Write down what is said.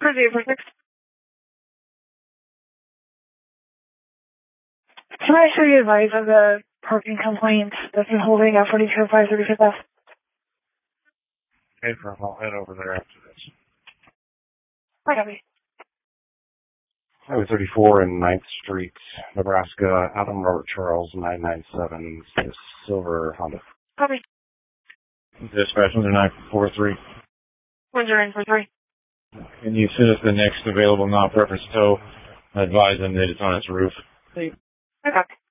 Proceed, perfect. Can I show you advise of the parking complaint that's been holding up 420535 F? Okay, I'll head over there after this. I copy. Highway 34 and 9th Street, Nebraska, Adam Robert Charles, 997, silver Honda. Copy. Dispatch 943. 1043. Can you send us the next available non-preference tow? Advise them that it's on its roof. I copy.